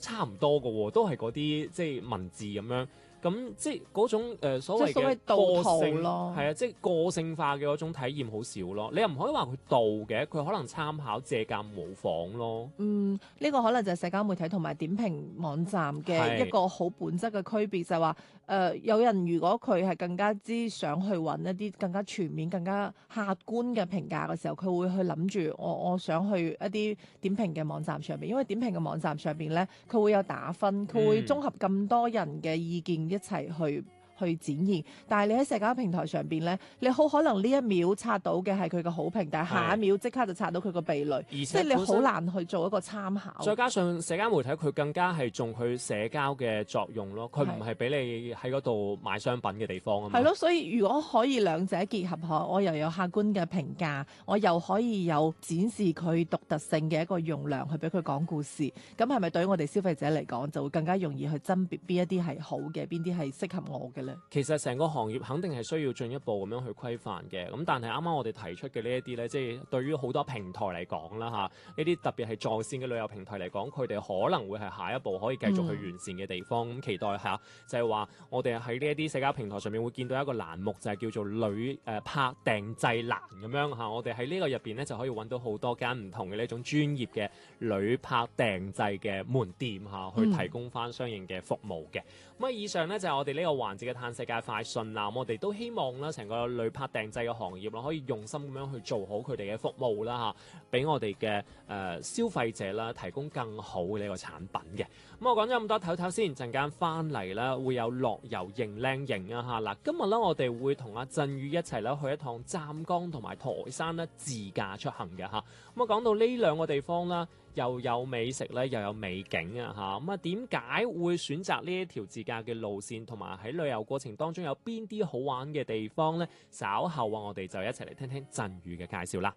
差唔多㗎喎，都係嗰啲即係文字咁樣。咁即係嗰種所謂嘅導個圖性咯， 係啊，即係個性化嘅嗰種體驗好少咯。你又唔可以話佢導嘅，佢可能參考、借鑑、模仿咯。 呢個可能就係社交媒體同埋點評網站嘅係一個好本質嘅區別，就係話有人如果佢係更加之想去揾一啲更加全面、更加客觀嘅評價嘅時候，佢會去諗住我想去一啲點評嘅網站上邊，因為點評嘅網站上邊呢，佢會有打分，佢會綜合咁多人嘅意見一齊去展現，但係你喺社交平台上邊呢，你好可能呢一秒刷到嘅係佢嘅好評，但係下一秒即刻就刷到佢個避雷， 而且即係你好難去做一個參考。 再加上社交媒體佢更加係重佢社交嘅作用咯，佢唔係俾你喺嗰度買商品嘅地方啊嘛。 係咯，所以如果可以兩者結合下，我又有客觀嘅評價，我又可以有展示佢獨特性嘅一個容量去俾佢講故事，咁係咪對於我哋消費者嚟講就會更加容易去甄別邊一啲係好嘅，邊啲係適合我嘅呢？ 其實成個行業肯定係需要進一步咁樣去規範嘅，咁但係啱啱我哋提出嘅呢一啲呢，即係對於好多平台嚟講啦嚇，呢啲特別係在線嘅旅遊平台嚟講，佢哋可能會係下一步可以繼續去完善嘅地方。咁期待下就係話，我哋喺呢一啲社交平台上面會見到一個欄目，就係叫做旅拍訂製欄咁樣嚇。我哋喺呢個入邊呢，就可以揾到好多間唔同嘅呢種專業嘅旅拍訂製嘅門店嚇，去提供翻相應嘅服務嘅。咁以上呢，就係我哋呢個環節嘅嘆世界快訊啦。我哋都希望啦，成個旅拍訂製嘅行業啦，可以用心咁樣去做好佢哋嘅服務啦嚇，俾我哋嘅消費者啦提供更好嘅呢個產品嘅。咁我講咗咁多，唞唞先，陣間翻嚟啦，會有樂遊認靚型啊嚇。嗱，今日咧我哋會同阿振宇一齊咧去一趟湛江同埋台山咧自駕出行嘅嚇。咁啊講到呢兩個地方啦，又有美食咧，又有美景啊嚇。咁啊點解會選擇呢一條自駕嘅路線，同埋喺旅遊過程當中有邊啲好玩嘅地方呢？稍後啊，我哋就一齊嚟聽聽振宇嘅介紹啦。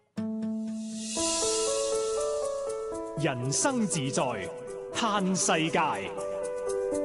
人生自在嘆世界，